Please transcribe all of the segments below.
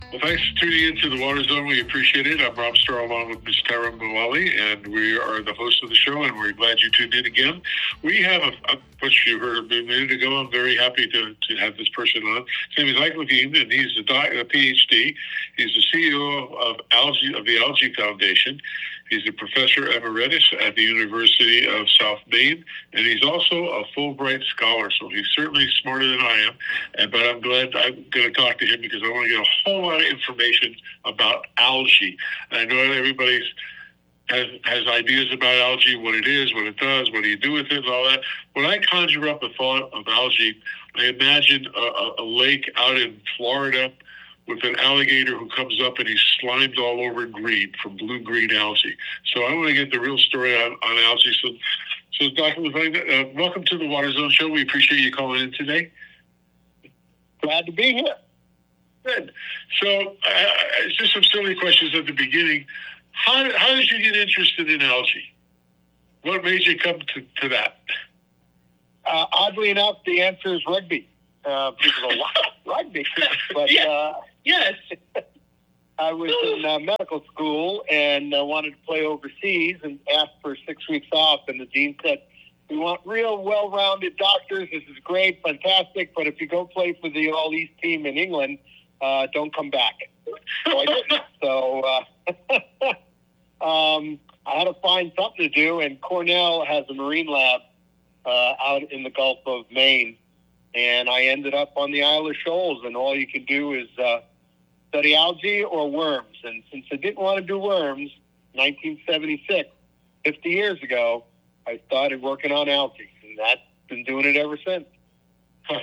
Well, thanks for tuning into the Water Zone. We appreciate it. I'm Rob Starr along with Ms. Tara Mullally, and we are the host of the show, and we're glad you tuned in again. We have which you heard a minute ago. I'm very happy to have this person on. His name is Ike Levine, and he's a PhD. He's the CEO of the Algae Foundation. He's a professor emeritus at the University of South Maine, and he's also a Fulbright scholar, so he's certainly smarter than I am. But I'm glad I'm going to talk to him because I want to get a whole lot of information about algae. And I know that everybody has ideas about algae, what it is, what it does, what do you do with it, and all that. When I conjure up the thought of algae, I imagine a lake out in Florida with an alligator who comes up and he's slimed all over green from blue-green algae. So I want to get the real story on algae. So Dr. Levine, welcome to the Water Zone Show. We appreciate you calling in today. Glad to be here. Good. So just some silly questions at the beginning. How did you get interested in algae? What made you come to that? Oddly enough, the answer is rugby. People go, wow, rugby. But yes. I was in medical school and wanted to play overseas and asked for 6 weeks off. And the dean said, we want real well-rounded doctors. This is great, fantastic. But if you go play for the All-East team in England, don't come back. So I didn't. So I had to find something to do. And Cornell has a marine lab out in the Gulf of Maine. And I ended up on the Isle of Shoals, and all you can do is study algae or worms. And since I didn't want to do worms, 1976, 50 years ago, I started working on algae, and I've been doing it ever since. Huh.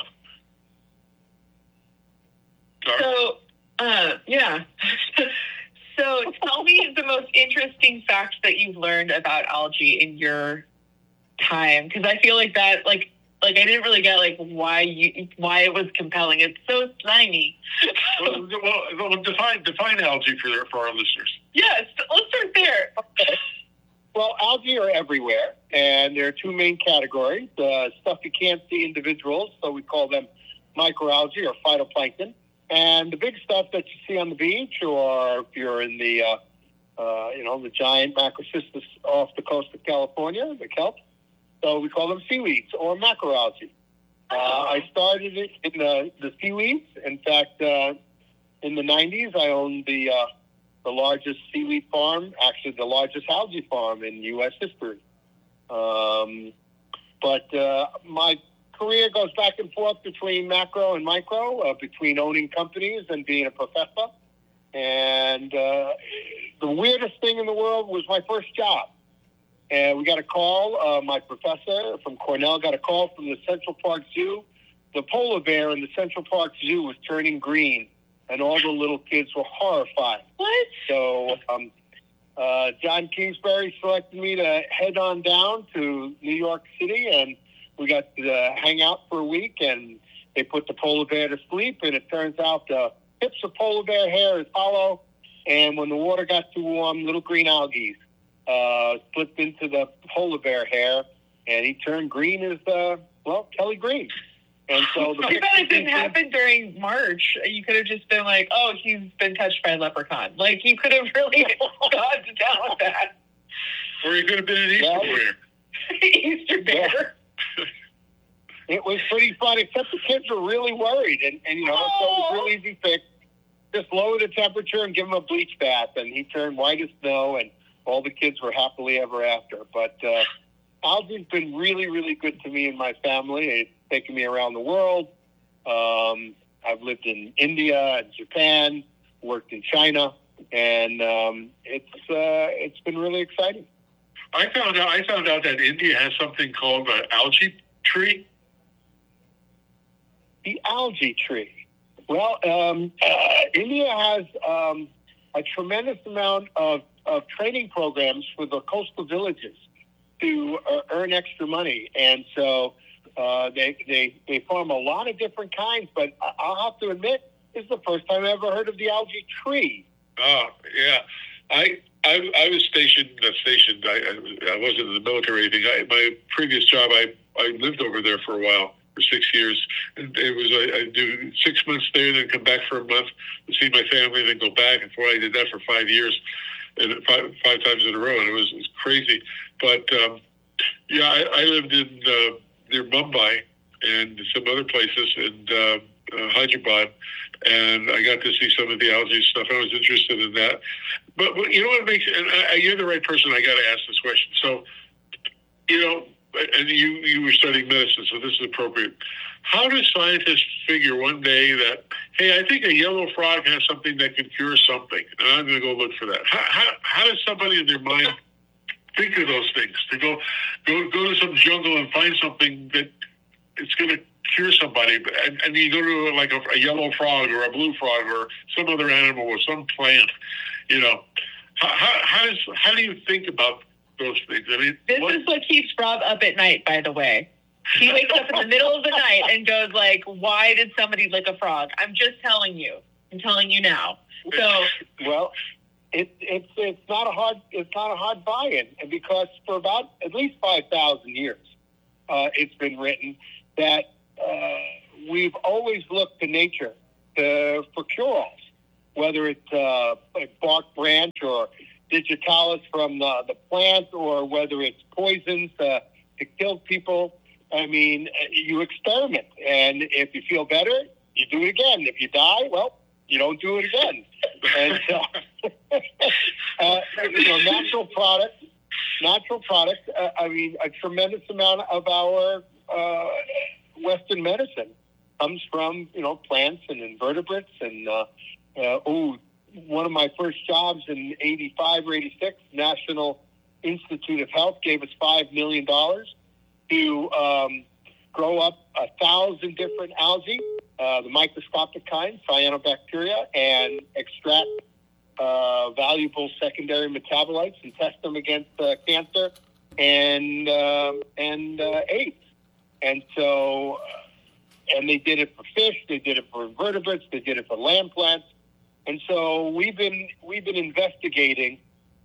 So, yeah. So tell me the most interesting facts that you've learned about algae in your time, because I feel like that, like I didn't really get why it was compelling. It's so slimy. Well, define algae for our listeners. Yes, let's start there. Okay. Well, algae are everywhere, and there are two main categories: stuff you can't see individuals, so we call them microalgae or phytoplankton, and the big stuff that you see on the beach, or if you're in the the giant macrocystis off the coast of California, the kelp. So we call them seaweeds or macroalgae. I started it in the seaweeds. In fact, in the 90s, I owned the largest seaweed farm, actually the largest algae farm in U.S. history. But my career goes back and forth between macro and micro, between owning companies and being a professor. And the weirdest thing in the world was my first job. And we got a call, my professor from Cornell got a call from the Central Park Zoo. The polar bear in the Central Park Zoo was turning green, and all the little kids were horrified. What? So John Kingsbury selected me to head on down to New York City, and we got to hang out for a week, and they put the polar bear to sleep, and it turns out the tips of polar bear hair is hollow, and when the water got too warm, little green algae slipped into the polar bear hair, and he turned green as, Kelly Green. And so I bet it didn't happen during March. You could have just been like, oh, he's been touched by a leprechaun. Like, you could have really gone to town with that. Or you could have been an Easter bear. Easter bear. Yeah. It was pretty fun, except the kids were really worried. And so it was a real easy fix. Just lower the temperature and give him a bleach bath. And he turned white as snow, and all the kids were happily ever after. But algae's been really, really good to me and my family. It's taken me around the world. I've lived in India and Japan, worked in China, and it's been really exciting. I found out that India has something called an algae tree. The algae tree. Well, India has a tremendous amount of training programs for the coastal villages to earn extra money. And so they farm a lot of different kinds, but I'll have to admit, this is the first time I ever heard of the algae tree. Oh, yeah. I was stationed. I wasn't in the military or anything. My previous job, I lived over there for a while. for 6 years. And it was I do 6 months there, then come back for a month to see my family, then go back. And I did that for 5 years, and five times in a row, and it was crazy. But I lived in near Mumbai and some other places, and Hyderabad, and I got to see some of the algae stuff. I was interested in that. But you know what makes it, you're the right person I got to ask this question. So, and you were studying medicine, so this is appropriate. How do scientists figure one day that, hey, I think a yellow frog has something that can cure something, and I'm going to go look for that? How does somebody in their mind think of those things? To go to some jungle and find something that it's going to cure somebody, and you go to like a yellow frog or a blue frog or some other animal or some plant, how do you think about those things? I mean, this is what keeps Rob up at night, by the way. He wakes up in the middle of the night and goes like, why did somebody lick a frog? I'm just telling you. I'm telling you now. So, well, it's not a hard buy-in, because for about at least 5,000 years, it's been written that we've always looked to nature for cure-alls, whether it's a bark branch or digitalis from the plant, or whether it's poisons to kill people. I mean, you experiment, and if you feel better, you do it again. If you die, well, you don't do it again. And natural products. I mean, a tremendous amount of our Western medicine comes from plants and invertebrates. And one of my first jobs in '85 or '86, National Institute of Health gave us $5 million to grow up 1,000 different algae, the microscopic kind, cyanobacteria, and extract valuable secondary metabolites and test them against cancer and AIDS. And so, and they did it for fish, they did it for invertebrates, they did it for land plants. And so we've been investigating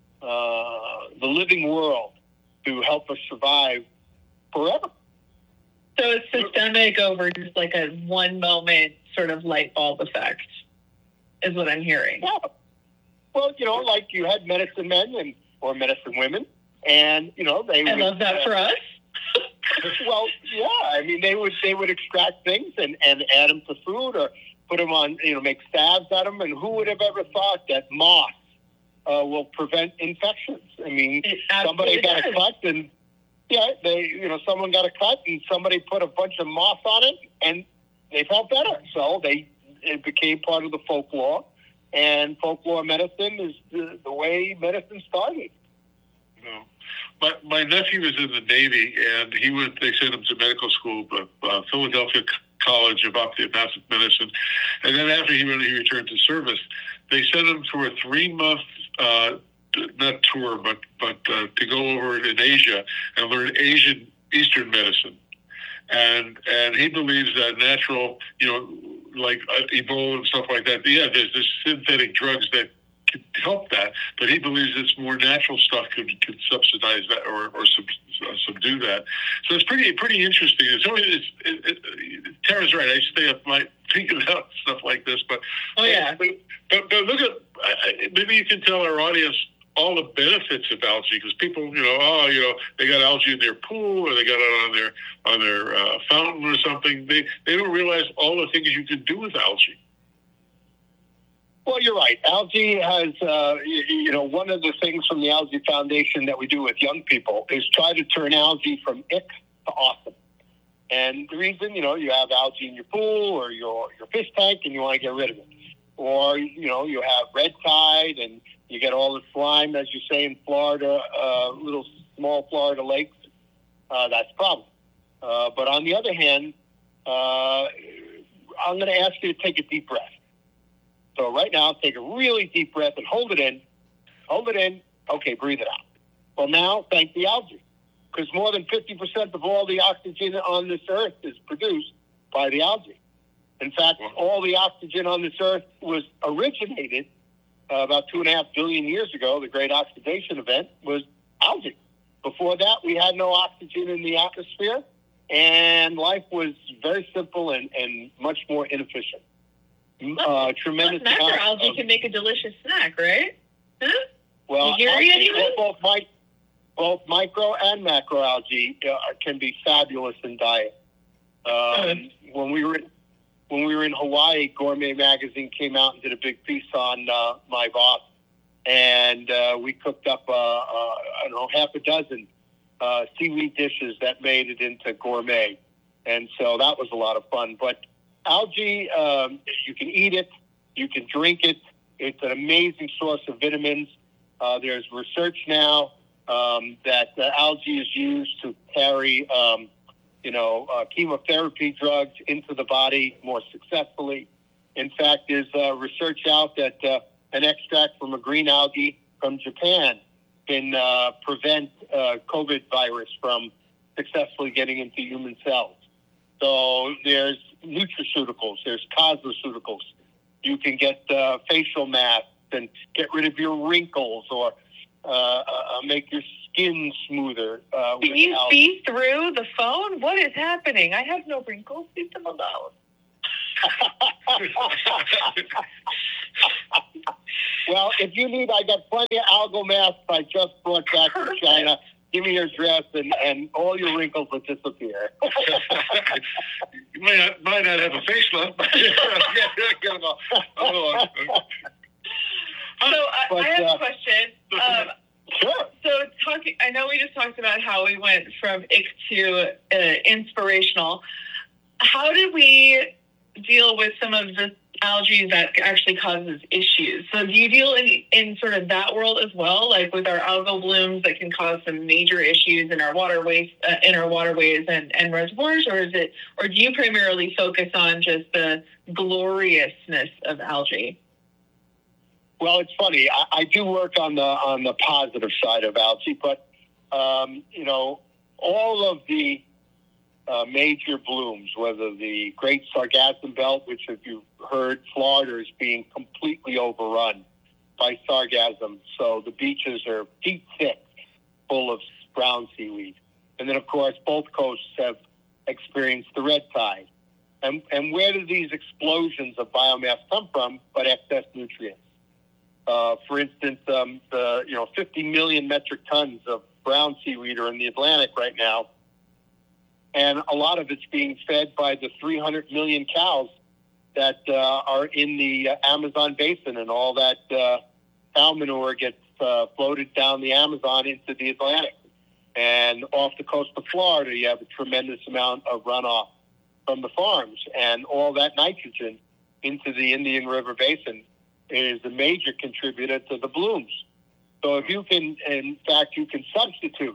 the living world to help us survive forever. So it's systemic over just like a one moment sort of light bulb effect, is what I'm hearing. Yeah. Well, like you had medicine men or medicine women, and I love that for us. Well, yeah. I mean, they would extract things and add them to food, or put them on, make stabs at them. And who would have ever thought that moss will prevent infections? I mean, somebody got a cut, and someone got a cut, and somebody put a bunch of moss on it, and they felt better. So it became part of the folklore, and folklore medicine is the way medicine started. No. My nephew was in the Navy, and they sent him to medical school, Philadelphia College of Osteopathic Medicine. And then after he returned to service, they sent him for a 3-month, not tour, but to go over in Asia and learn Eastern medicine. And he believes that natural, like Ebola and stuff like that, there's this synthetic drugs that could help that, but he believes it's more natural stuff could subsidize that or subdue that. So it's pretty interesting. Tara's right. I stay up night thinking about stuff like this, but but look at, maybe you can tell our audience all the benefits of algae, because people, they got algae in their pool, or they got it on their fountain or something. They don't realize all the things you can do with algae. Well, you're right. Algae has, one of the things from the Algae Foundation that we do with young people is try to turn algae from ick to awesome. And the reason, you have algae in your pool or your fish tank and you want to get rid of it. Or, you have red tide and you get all the slime, as you say, in Florida, little small Florida lakes. That's a problem. But on the other hand, I'm going to ask you to take a deep breath. So right now, take a really deep breath and hold it in. Hold it in. Okay, breathe it out. Well, now, thank the algae, because more than 50% of all the oxygen on this earth is produced by the algae. In fact, all the oxygen on this earth was originated about 2.5 billion years ago. The Great Oxidation Event was algae. Before that, we had no oxygen in the atmosphere, and life was very simple and much more inefficient. Tremendous macroalgae can make a delicious snack, right? Huh? Well, both micro and macroalgae can be fabulous in diet. When we were in Hawaii, Gourmet Magazine came out and did a big piece on my boss, and we cooked up half a dozen seaweed dishes that made it into gourmet, and so that was a lot of fun. But algae, you can eat it, you can drink it. It's an amazing source of vitamins. There's research now that algae is used to carry, chemotherapy drugs into the body more successfully. In fact, there's research out that an extract from a green algae from Japan can prevent COVID virus from successfully getting into human cells. So there's nutraceuticals, there's cosmeceuticals. You can get facial masks and get rid of your wrinkles or make your skin smoother. Can you see through the phone? What is happening? I have no wrinkles. Leave them alone. Well, if you need, I got plenty of algal masks I just brought back from China. Give me your address and all your wrinkles will disappear. You might not have a facelift, but I have a question. Sure. So I know we just talked about how we went from ick to inspirational. How did we deal with some of the algae that actually causes issues? So do you deal in sort of that world as well, like with our algal blooms that can cause some major issues in our waterways and reservoirs, or do you primarily focus on just the gloriousness of algae? Well, it's funny. I do work on the positive side of algae, but all of the major blooms, whether the Great Sargassum Belt, which, if you've heard, Florida is being completely overrun by sargassum. So the beaches are feet thick, full of brown seaweed. And then, of course, both coasts have experienced the red tide. And where do these explosions of biomass come from but excess nutrients? For instance, 50 million metric tons of brown seaweed are in the Atlantic right now. And a lot of it's being fed by the 300 million cows that are in the Amazon basin, and all that cow manure gets floated down the Amazon into the Atlantic. And off the coast of Florida, you have a tremendous amount of runoff from the farms, and all that nitrogen into the Indian River Basin is a major contributor to the blooms. So if you can, in fact, you can substitute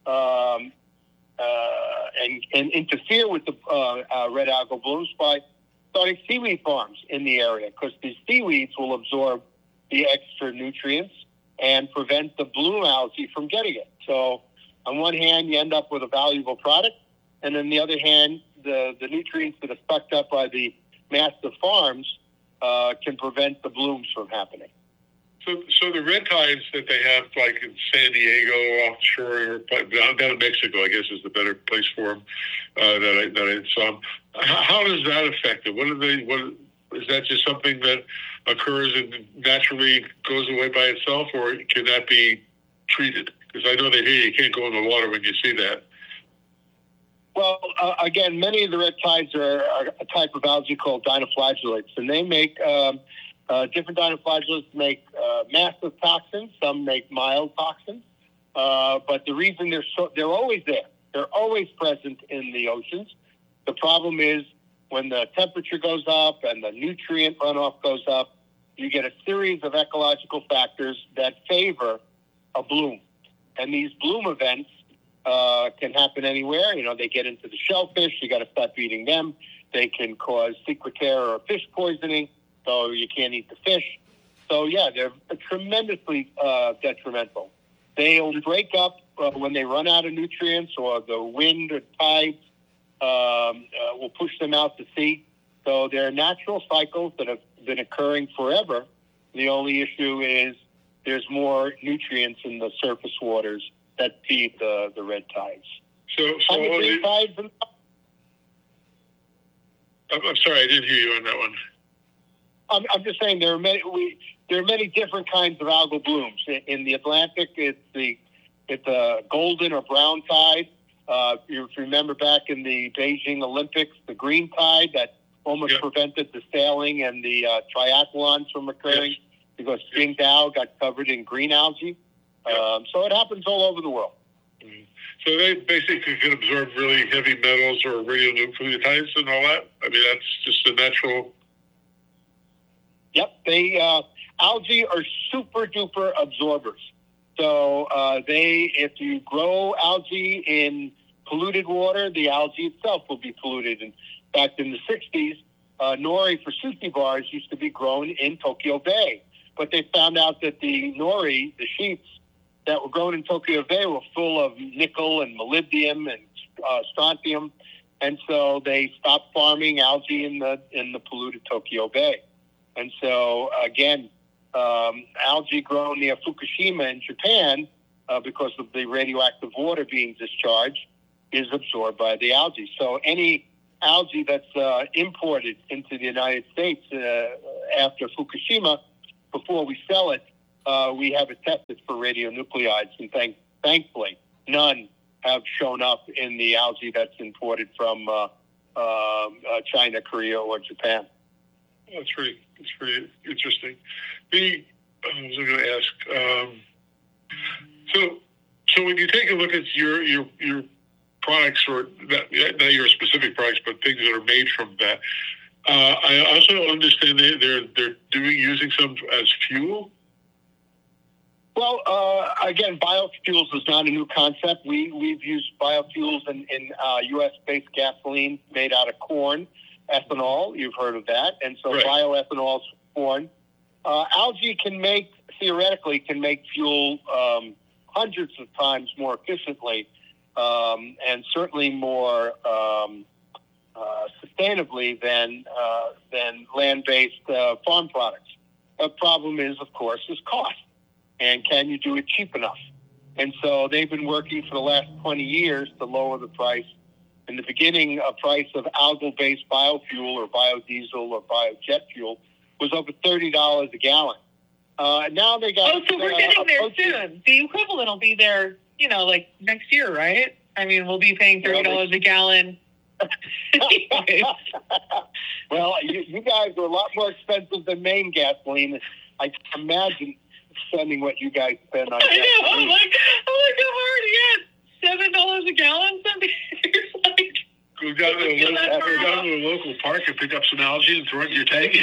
and interfere with the red algal blooms by starting seaweed farms in the area, because the seaweeds will absorb the extra nutrients and prevent the bloom algae from getting it. So on one hand, you end up with a valuable product, and on the other hand, the nutrients that are sucked up by the massive farms can prevent the blooms from happening. So the red tides that they have, like in San Diego, offshore, down in Mexico, I guess is the better place for them. That I saw. How does that affect it? What is that just something that occurs and naturally goes away by itself, or can that be treated? Because I know that here you can't go in the water when you see that. Well, again, many of the red tides are a type of algae called dinoflagellates, and they make different dinoflagellates make massive toxins. Some make mild toxins, but the reason they're always there. They're always present in the oceans. The problem is when the temperature goes up and the nutrient runoff goes up, you get a series of ecological factors that favor a bloom, and these bloom events can happen anywhere. They get into the shellfish. You got to stop eating them. They can cause secretaire or fish poisoning, so you can't eat the fish. So yeah, they're tremendously detrimental. They'll break up when they run out of nutrients, or the wind or tides will push them out to sea. So they're natural cycles that have been occurring forever. The only issue is there's more nutrients in the surface waters that feed the red tides. So on the green tides, I'm sorry, I didn't hear you on that one. I'm just saying there are many different kinds of algal blooms. In the Atlantic, it's the golden or brown tide. You remember back in the Beijing Olympics, the green tide that almost prevented the sailing and the triathlons from occurring because Qingdao got covered in green algae. So it happens all over the world. Mm-hmm. So they basically can absorb really heavy metals or radionuclides and all that? I mean, that's just a natural... Yep. Algae are super duper absorbers. So if you grow algae in polluted water, the algae itself will be polluted. In fact, in the 60s, nori for sushi bars used to be grown in Tokyo Bay. But they found out that the nori, the sheets that were grown in Tokyo Bay, were full of nickel and molybdenum and strontium. And so they stopped farming algae in the polluted Tokyo Bay. And so, again, algae grown near Fukushima in Japan, because of the radioactive water being discharged, is absorbed by the algae. So any algae that's imported into the United States after Fukushima, before we sell it, we have it tested for radionuclides. And thankfully, none have shown up in the algae that's imported from China, Korea, or Japan. That's pretty interesting. I was going to ask. So when you take a look at your products, or not your specific products, but things that are made from that, I also understand they're using some as fuel. Well, again, biofuels is not a new concept. We've used biofuels in U.S.-based gasoline made out of corn. Ethanol, you've heard of that. And so bioethanol is corn. Algae theoretically can make fuel hundreds of times more efficiently and certainly more sustainably than land-based farm products. The problem is, of course, cost. And can you do it cheap enough? And so they've been working for the last 20 years to lower the price. In the beginning, a price of algal-based biofuel or biodiesel or biojet fuel was over $30 a gallon. Now they got... Oh, so we're getting there soon. The equivalent will be there, like next year, right? I mean, we'll be paying $30 a gallon. Well, you guys are a lot more expensive than Maine gasoline. I can imagine spending what you guys spend on gasoline. I know. I'm like, I'm already at $7 a gallon. Go down to a local park and pick up some algae and throw it in your tank.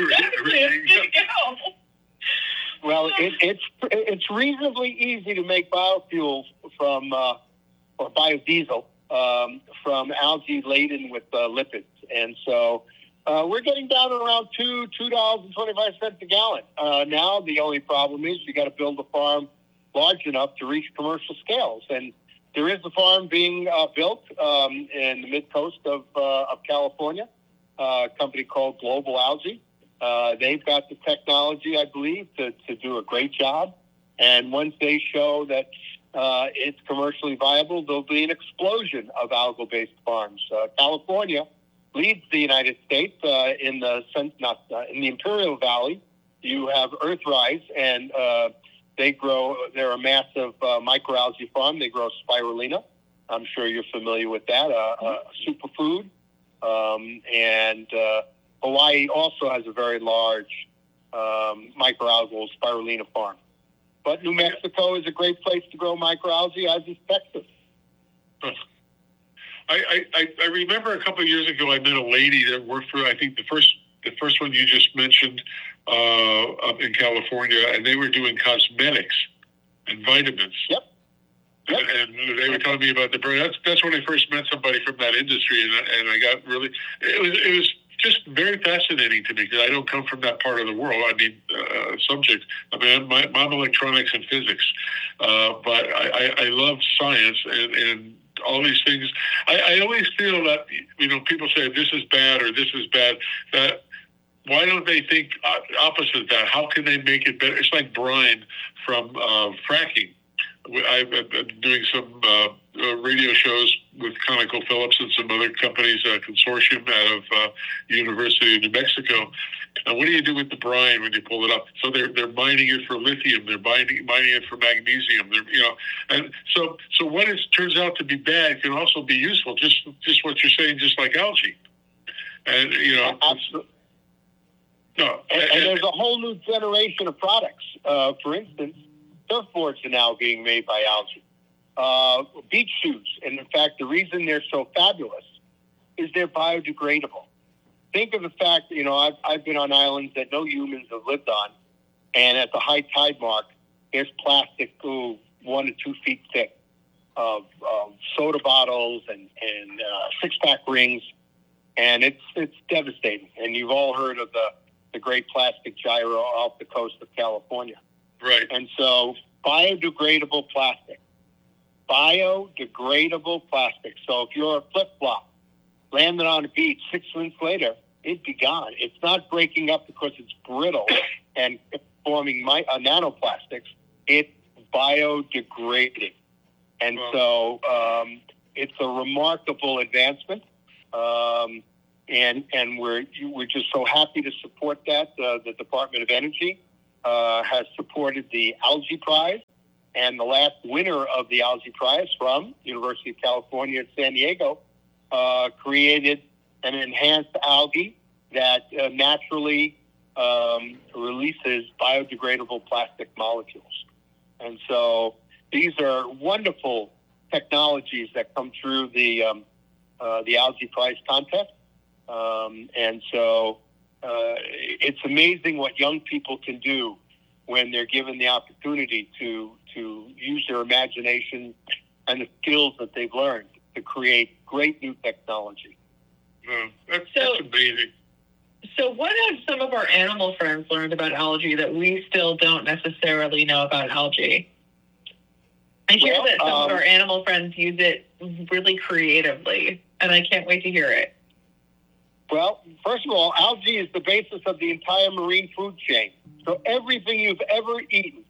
Well, it's reasonably easy to make biofuels from or biodiesel from algae laden with lipids, and so we're getting down around $2.25 a gallon. Now the only problem is you got to build a farm large enough to reach commercial scales, and there is a farm being built in the mid-coast of California, a company called Global Algae. They've got the technology, I believe, to do a great job. And once they show that it's commercially viable, there'll be an explosion of algal-based farms. California leads the United States in the Imperial Valley. You have Earthrise, and they're a massive microalgae farm. They grow spirulina. I'm sure you're familiar with that, a superfood. And Hawaii also has a very large microalgal spirulina farm. But New Mexico is a great place to grow microalgae, as is Texas. I remember a couple of years ago I met a lady that worked for, I think, the first one you just mentioned up in California, and they were doing cosmetics and vitamins. Yep. And they were telling me about the bird. That's when I first met somebody from that industry, and I got really, it was just very fascinating to me because I don't come from that part of the world. I mean, subject. I mean, I'm electronics and physics, but I love science and all these things. I always feel that, people say this is bad or this is bad. That why don't they think opposite of that? How can they make it better? It's like brine from fracking. I've been doing some radio shows with ConocoPhillips and some other companies, a consortium out of University of New Mexico. And what do you do with the brine when you pull it up? So they're mining it for lithium. They're mining it for magnesium. And so what turns out to be bad can also be useful. Just what you're saying, just like algae. And absolutely. No, and there's a whole new generation of products. For instance, surfboards are now being made by algae. Beach shoes, and in fact, the reason they're so fabulous is they're biodegradable. Think of the fact that, I've been on islands that no humans have lived on, and at the high tide mark, there's plastic 1 to 2 feet thick of soda bottles and 6-pack rings, and it's devastating. And you've all heard of the great plastic gyro off the coast of California. Right. And so biodegradable plastic. Biodegradable plastic. So if you're a flip-flop, landed on a beach 6 months later, it'd be gone. It's not breaking up because it's brittle and forming nanoplastics. It's biodegrading. And so it's a remarkable advancement. And we're just so happy to support that. The Department of Energy has supported the Algae Prize, and the last winner of the Algae Prize from University of California at San Diego created an enhanced algae that naturally releases biodegradable plastic molecules. And so these are wonderful technologies that come through the Algae Prize contest. And so it's amazing what young people can do when they're given the opportunity to use their imagination and the skills that they've learned to create great new technology. That's amazing. So what have some of our animal friends learned about algae that we still don't necessarily know about algae? I hear that some of our animal friends use it really creatively, and I can't wait to hear it. Well, first of all, algae is the basis of the entire marine food chain. So everything you've ever eaten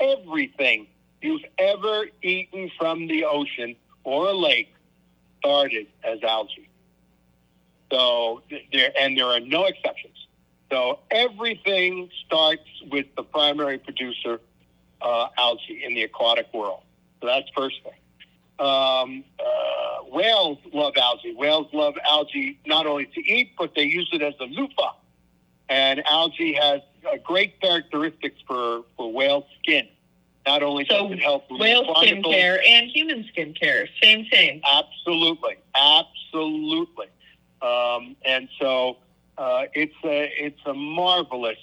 from the ocean or a lake started as algae. So there are no exceptions. So everything starts with the primary producer, algae, in the aquatic world. So that's first thing. Whales love algae. Whales love algae not only to eat, but they use it as a loofah. And algae has great characteristics for whale skin. Not only does it help whale skin care and human skin care, same. Absolutely. And so it's a marvelous.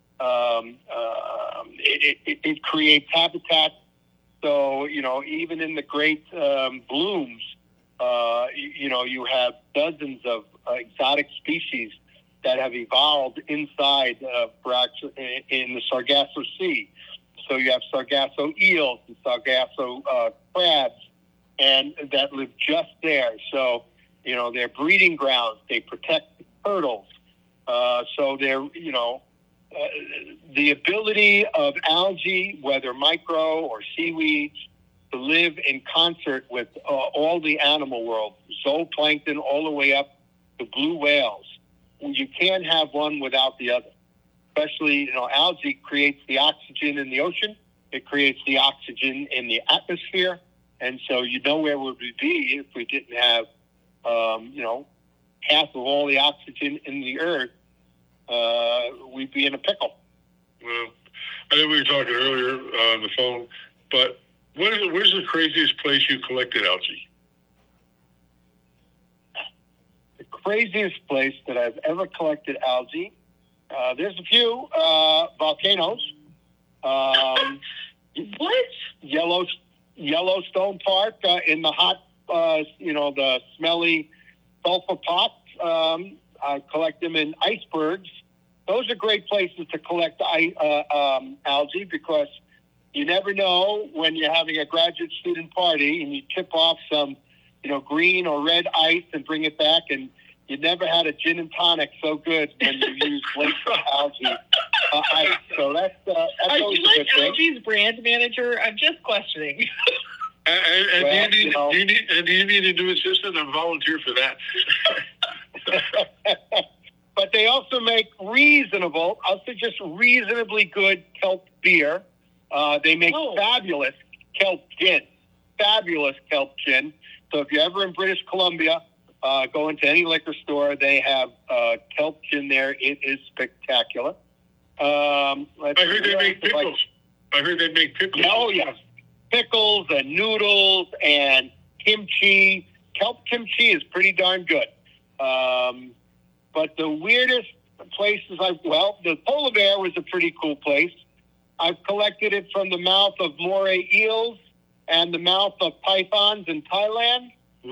It creates habitat. So even in the great blooms, you have dozens of exotic species that have evolved inside in the Sargasso Sea. So you have Sargasso eels and Sargasso crabs, and that live just there. So they're breeding grounds. They protect the turtles. So they're the ability of algae, whether micro or seaweeds, to live in concert with all the animal world, zooplankton all the way up to blue whales. You can't have one without the other. Especially, algae creates the oxygen in the ocean. It creates the oxygen in the atmosphere. And so where would we be if we didn't have, half of all the oxygen in the earth? We'd be in a pickle. Well, I think we were talking earlier on the phone, but where's the craziest place you collected algae? The craziest place that I've ever collected algae, there's a few volcanoes. What? Yellowstone Park in the hot, the smelly sulfur pots. I collect them in icebergs. Those are great places to collect algae because you never know when you're having a graduate student party and you tip off some, green or red ice and bring it back, and you never had a gin and tonic so good when you use lake algae ice. So that's Are always you a good thing. Algae's brand manager? I'm just questioning. And Well, do you need a new assistant? I'm volunteer for that. But they also make reasonably good kelp beer. They make fabulous kelp gin. So if you're ever in British Columbia, go into any liquor store. They have kelp gin there. It is spectacular. I heard they make pickles. Oh, yes. Pickles and noodles and kimchi. Kelp kimchi is pretty darn good. But the weirdest places the Polar Bear was a pretty cool place. I've collected it from the mouth of moray eels and the mouth of pythons in Thailand.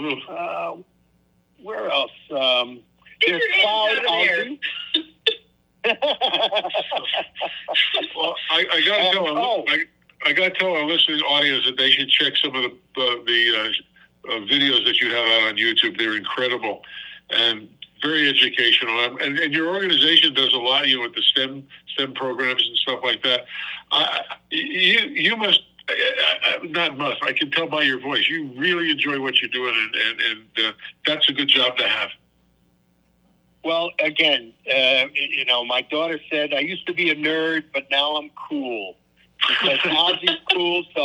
Where else? There's cloud algae. Well, I got to tell our listening audience that they should check some of the videos that you have out on YouTube. They're incredible and very educational. And your organization does a lot, with the STEM programs and stuff like that. You must. I can tell by your voice. You really enjoy what you're doing, and that's a good job to have. Well, again, my daughter said I used to be a nerd, but now I'm cool because algae's cool. So